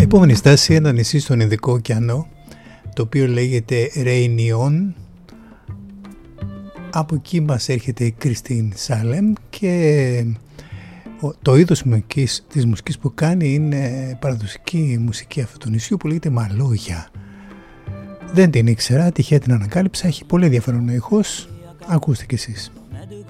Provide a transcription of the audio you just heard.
Επόμενη στάση, ένα νησί στον Ινδικό ωκεανό, το οποίο λέγεται Reunion. Από εκεί μας έρχεται η Κριστίν Σάλεμ και το είδος της μουσικής που κάνει είναι παραδοσική μουσική αυτού του νησιού που λέγεται μαλόγια. Δεν την ήξερα, τυχαία την ανακάλυψα, έχει πολύ ενδιαφέρον ήχος. Ακούστε κι εσείς.